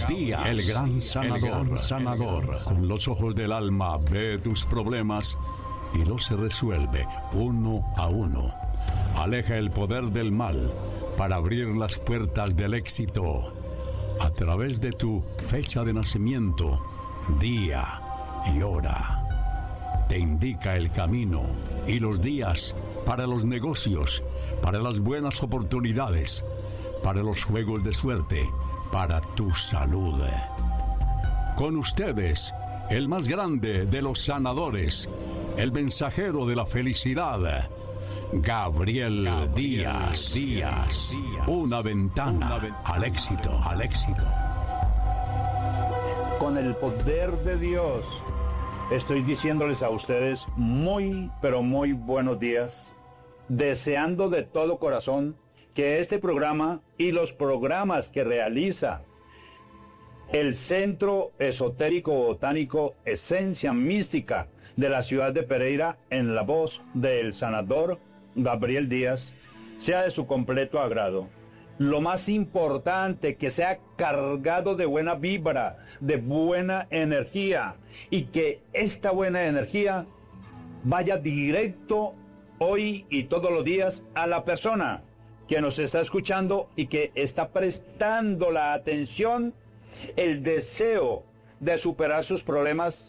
Díaz, el gran sanador. Con los ojos del alma ve tus problemas y los resuelve uno a uno. Aleja el poder del mal para abrir las puertas del éxito. A través de tu fecha de nacimiento, día y hora, te indica el camino y los días para los negocios, para las buenas oportunidades, para los juegos de suerte, para tu salud. Con ustedes, el más grande de los sanadores, el mensajero de la felicidad, Gabriel Díaz. Una ventana al éxito. Con el poder de Dios, estoy diciéndoles a ustedes muy, pero muy buenos días, deseando de todo corazón que este programa y los programas que realiza el Centro Esotérico Botánico Esencia Mística de la ciudad de Pereira, en la voz del sanador Gabriel Díaz, sea de su completo agrado. Lo más importante, que sea cargado de buena vibra, de buena energía, y que esta buena energía vaya directo hoy y todos los días a la persona que nos está escuchando y que está prestando la atención, el deseo de superar sus problemas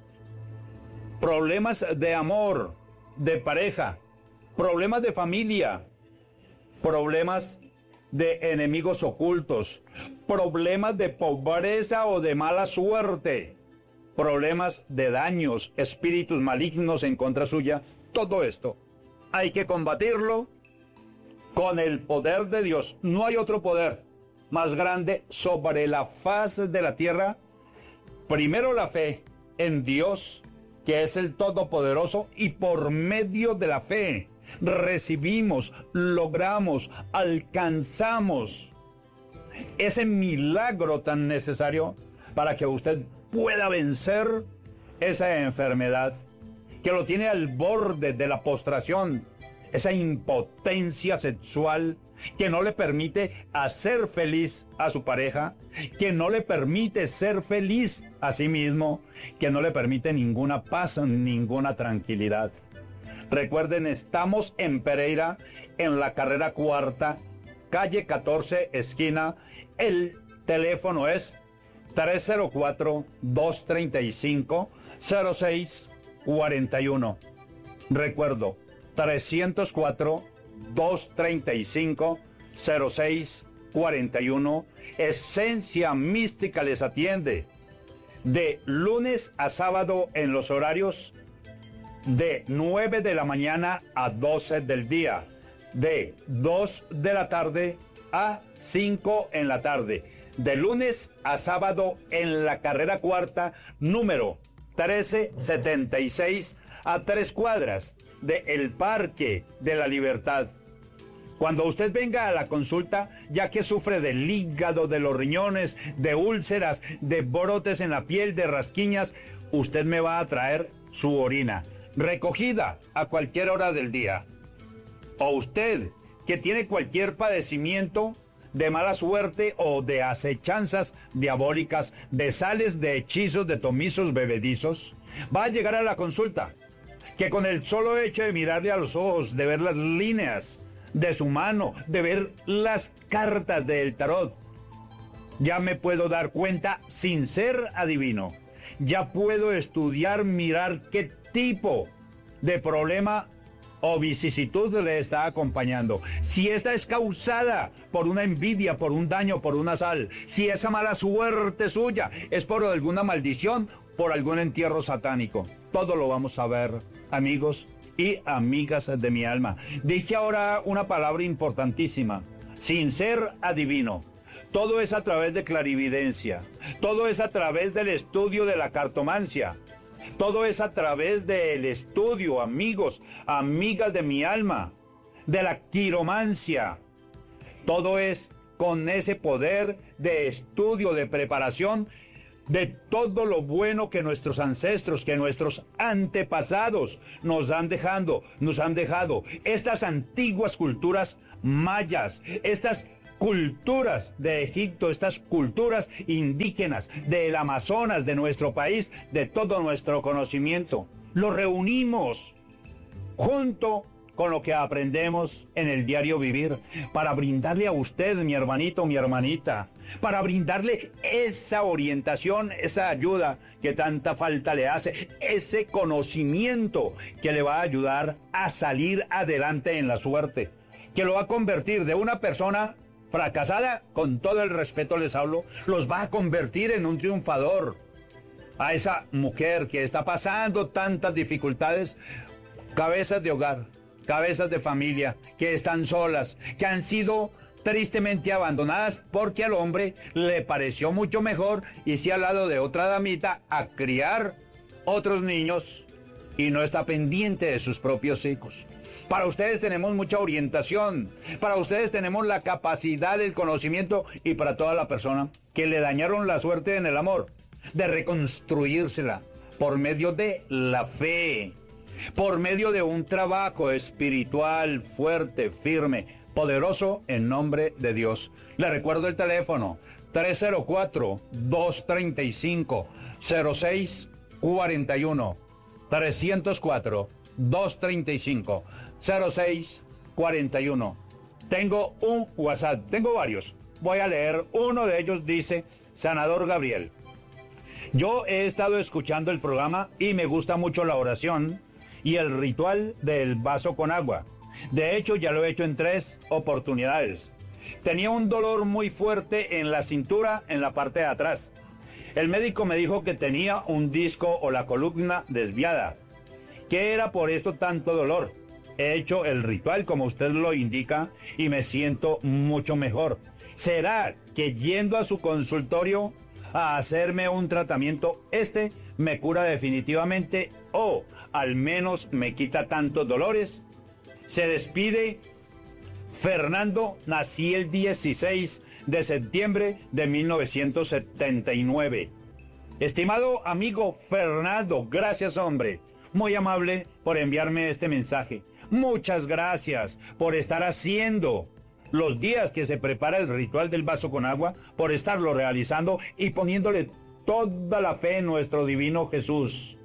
de amor, de pareja, problemas de familia, problemas de enemigos ocultos, problemas de pobreza o de mala suerte, problemas de daños, espíritus malignos en contra suya. Todo esto hay que combatirlo con el poder de Dios. No hay otro poder más grande sobre la faz de la tierra. Primero la fe en Dios, que es el Todopoderoso, y por medio de la fe recibimos, logramos, alcanzamos ese milagro tan necesario para que usted pueda vencer esa enfermedad que lo tiene al borde de la postración, esa impotencia sexual que no le permite hacer feliz a su pareja, que no le permite ser feliz a sí mismo, que no le permite ninguna paz, ninguna tranquilidad. Recuerden, estamos en Pereira, en la carrera cuarta, calle 14, esquina. El teléfono es 304-235-0641. Recuerdo, 304-235-0641. Esencia Mística les atiende de lunes a sábado en los horarios de 9 de la mañana a 12 del día, de 2 de la tarde a 5 en la tarde, de lunes a sábado en la carrera cuarta, número 1376, a 3 cuadras del Parque de la Libertad. Cuando usted venga a la consulta, ya que sufre del hígado, de los riñones, de úlceras, de brotes en la piel, de rasquiñas, usted me va a traer su orina, recogida a cualquier hora del día. O usted, que tiene cualquier padecimiento de mala suerte o de acechanzas diabólicas, de sales, de hechizos, de tomizos bebedizos, va a llegar a la consulta, que con el solo hecho de mirarle a los ojos, de ver las líneas de su mano, de ver las cartas del tarot, ya me puedo dar cuenta sin ser adivino. Ya puedo estudiar, mirar qué tipo de problema o vicisitud le está acompañando. Si esta es causada por una envidia, por un daño, por una sal, si esa mala suerte suya es por alguna maldición, por algún entierro satánico. Todo lo vamos a ver, amigos y amigas de mi alma. Dije ahora una palabra importantísima, sin ser adivino. Todo es a través de clarividencia, todo es a través del estudio de la cartomancia, todo es a través del estudio, amigos, amigas de mi alma, de la quiromancia. Todo es con ese poder de estudio, de preparación, de todo lo bueno que nuestros ancestros, que nuestros antepasados nos han dejado. Estas antiguas culturas mayas, estas culturas de Egipto, estas culturas indígenas del Amazonas, de nuestro país, de todo nuestro conocimiento. Lo reunimos junto con lo que aprendemos en el diario vivir, para brindarle a usted, mi hermanito, mi hermanita, para brindarle esa orientación, esa ayuda que tanta falta le hace, ese conocimiento que le va a ayudar a salir adelante en la suerte, que lo va a convertir de una persona fracasada, con todo el respeto les hablo, los va a convertir en un triunfador. A esa mujer que está pasando tantas dificultades, cabezas de hogar, cabezas de familia, que están solas, que han sido tristemente abandonadas porque al hombre le pareció mucho mejor irse al lado de otra damita a criar otros niños y no está pendiente de sus propios hijos. Para ustedes tenemos mucha orientación, para ustedes tenemos la capacidad, el conocimiento, y para toda la persona que le dañaron la suerte en el amor, de reconstruírsela por medio de la fe, por medio de un trabajo espiritual fuerte, firme, poderoso en nombre de Dios. Le recuerdo el teléfono 304-235-0641, 304-235-0641. Tengo un WhatsApp, tengo varios, voy a leer uno de ellos. Dice: Sanador Gabriel, yo he estado escuchando el programa y me gusta mucho la oración y el ritual del vaso con agua. De hecho, ya lo he hecho en 3 oportunidades. Tenía un dolor muy fuerte en la cintura, en la parte de atrás. El médico me dijo que tenía un disco o la columna desviada. ¿Qué era por esto tanto dolor? He hecho el ritual como usted lo indica y me siento mucho mejor. ¿Será que yendo a su consultorio a hacerme un tratamiento, me cura definitivamente, o al menos me quita tantos dolores? Se despide Fernando. Nací el 16 de septiembre de 1979. Estimado amigo Fernando, gracias, hombre, muy amable por enviarme este mensaje. Muchas gracias por estar haciendo los días que se prepara el ritual del vaso con agua, por estarlo realizando y poniéndole toda la fe en nuestro divino Jesús.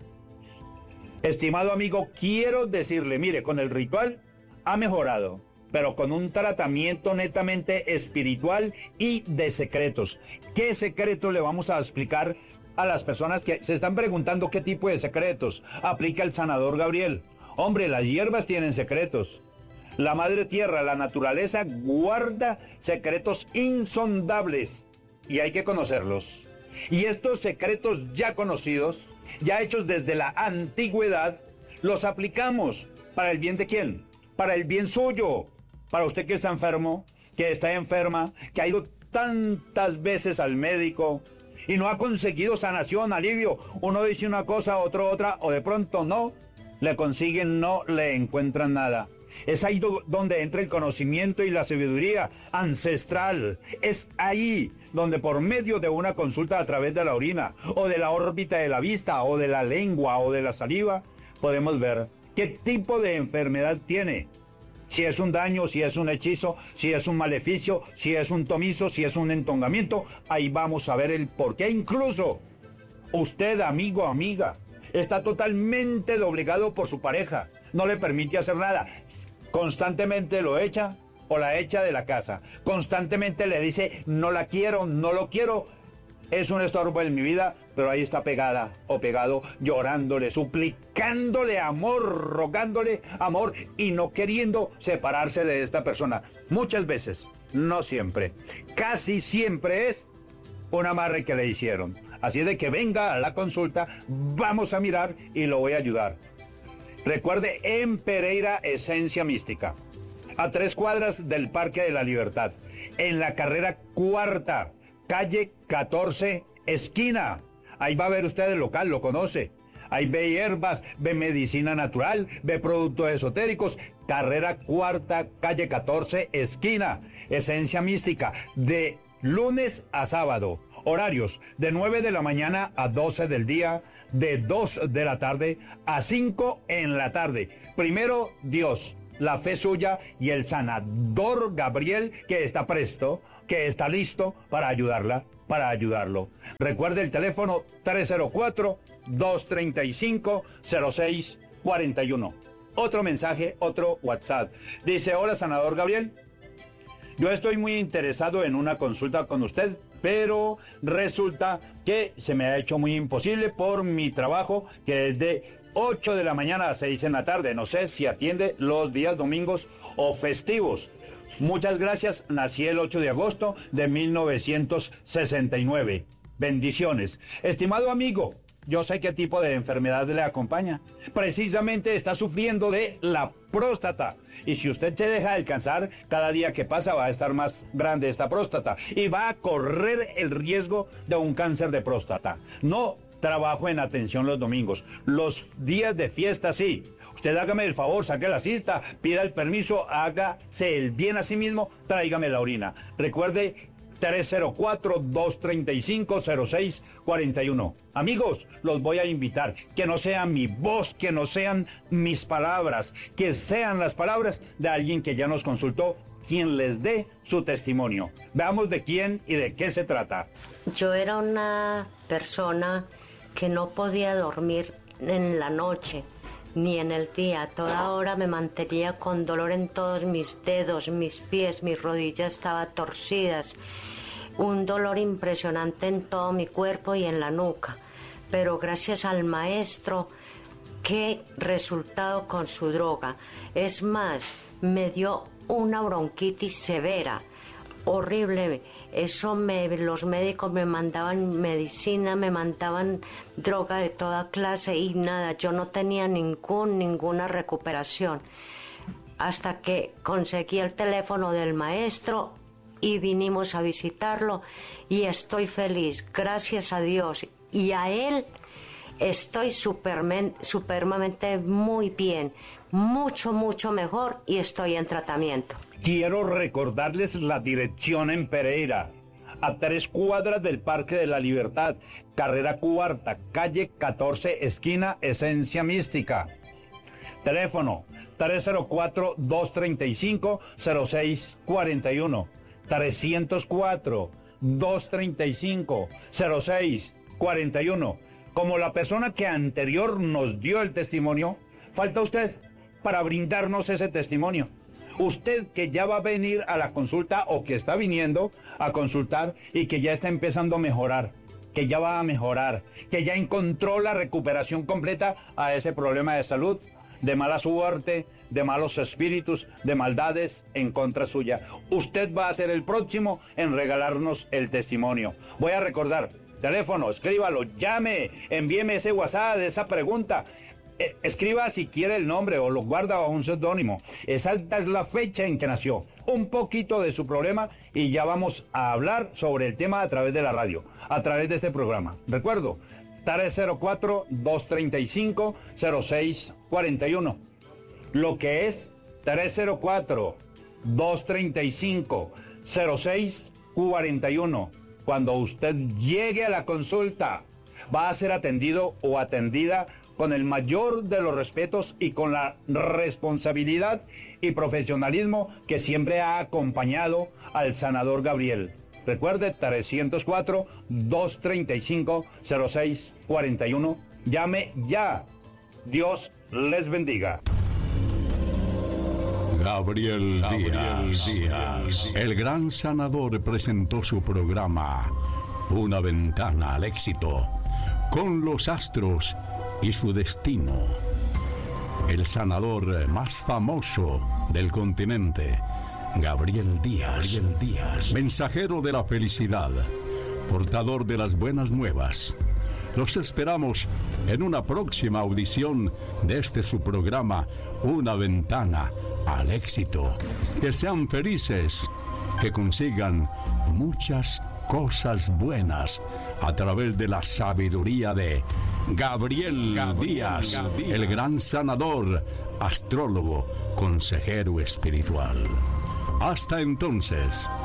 Estimado amigo, quiero decirle, mire, con el ritual ha mejorado, pero con un tratamiento netamente espiritual y de secretos. ¿Qué secretos le vamos a explicar a las personas que se están preguntando qué tipo de secretos aplica el sanador Gabriel? Hombre, las hierbas tienen secretos. La madre tierra, la naturaleza, guarda secretos insondables y hay que conocerlos. Y estos secretos ya conocidos, ya hechos desde la antigüedad, los aplicamos para el bien de quién, para el bien suyo, para usted que está enfermo, que está enferma, que ha ido tantas veces al médico y no ha conseguido sanación, alivio. Uno dice una cosa, otro otra, o de pronto no le consiguen, no le encuentran nada. Es ahí donde entra el conocimiento y la sabiduría ancestral. Es ahí donde por medio de una consulta a través de la orina, o de la órbita de la vista, o de la lengua, o de la saliva, podemos ver qué tipo de enfermedad tiene. Si es un daño, si es un hechizo, si es un maleficio, si es un tomizo, si es un entongamiento, ahí vamos a ver el porqué. Incluso usted, amigo, amiga, está totalmente doblegado por su pareja, no le permite hacer nada. Constantemente lo echa o la echa de la casa. Constantemente le dice, no la quiero, no lo quiero, es un estorbo en mi vida, pero ahí está pegada o pegado, llorándole, suplicándole amor, rogándole amor y no queriendo separarse de esta persona. Muchas veces, no siempre, casi siempre es un amarre que le hicieron. Así de que venga a la consulta, vamos a mirar y lo voy a ayudar. Recuerde, en Pereira, Esencia Mística, a 3 cuadras del Parque de la Libertad, en la carrera 4ª, calle 14, esquina. Ahí va a ver usted el local, lo conoce. Ahí ve hierbas, ve medicina natural, ve productos esotéricos. Carrera 4ª, calle 14, esquina. Esencia Mística, de lunes a sábado. Horarios de 9 de la mañana a 12 del día, de 2 de la tarde a 5 en la tarde. Primero Dios, la fe suya y el sanador Gabriel, que está presto, que está listo para ayudarla, para ayudarlo. Recuerde el teléfono 304-235-0641. Otro mensaje, otro WhatsApp. Dice: hola, sanador Gabriel. Yo estoy muy interesado en una consulta con usted, pero resulta que se me ha hecho muy imposible por mi trabajo, que es de 8 de la mañana a 6 en la tarde. No sé si atiende los días domingos o festivos. Muchas gracias. Nací el 8 de agosto de 1969. Bendiciones. Estimado amigo, yo sé qué tipo de enfermedad le acompaña. Precisamente está sufriendo de la próstata. Y si usted se deja alcanzar, cada día que pasa va a estar más grande esta próstata y va a correr el riesgo de un cáncer de próstata. No trabajo en atención los domingos. Los días de fiesta sí. Usted hágame el favor, saque la cita, pida el permiso, hágase el bien a sí mismo, tráigame la orina. Recuerde 304-235-0641. Amigos, los voy a invitar, que no sea mi voz, que no sean mis palabras, que sean las palabras de alguien que ya nos consultó, quien les dé su testimonio. Veamos de quién y de qué se trata. Yo era una persona que no podía dormir en la noche ni en el día. A toda hora me mantenía con dolor en todos mis dedos, mis pies, mis rodillas estaban torcidas. Un dolor impresionante en todo mi cuerpo y en la nuca. Pero gracias al maestro, qué resultado con su droga. Es más, me dio una bronquitis severa, horrible. Los médicos me mandaban medicina, me mandaban droga de toda clase y nada, yo no tenía ninguna recuperación. Hasta que conseguí el teléfono del maestro y vinimos a visitarlo y estoy feliz, gracias a Dios. Y a él estoy supremamente muy bien, mucho mejor y estoy en tratamiento. Quiero recordarles la dirección en Pereira, a 3 cuadras del Parque de la Libertad, carrera cuarta, calle 14, esquina Esencia Mística. Teléfono 304-235-0641. 304-235-0641. Como la persona que anterior nos dio el testimonio, falta usted para brindarnos ese testimonio. Usted que ya va a venir a la consulta o que está viniendo a consultar y que ya está empezando a mejorar, que ya va a mejorar, que ya encontró la recuperación completa a ese problema de salud, de mala suerte, de malos espíritus, de maldades en contra suya. Usted va a ser el próximo en regalarnos el testimonio. Voy a recordar, teléfono, escríbalo, llame, envíeme ese WhatsApp de esa pregunta. Escriba si quiere el nombre o lo guarda bajo un seudónimo. Esa es la fecha en que nació. Un poquito de su problema y ya vamos a hablar sobre el tema a través de la radio, a través de este programa. Recuerdo, 304-235-0641. Lo que es 304-235-0641. Cuando usted llegue a la consulta, va a ser atendido o atendida con el mayor de los respetos y con la responsabilidad y profesionalismo que siempre ha acompañado al sanador Gabriel. Recuerde, 304-235-0641. Llame ya. Dios les bendiga. Gabriel Díaz, el gran sanador, presentó su programa Una ventana al éxito, con los astros y su destino. El sanador más famoso del continente, Gabriel Díaz, mensajero de la felicidad, portador de las buenas nuevas. Los esperamos en una próxima audición de su programa, Una ventana al éxito. Que sean felices, que consigan muchas cosas buenas a través de la sabiduría de Gabriel Díaz, el gran sanador, astrólogo, consejero espiritual. Hasta entonces.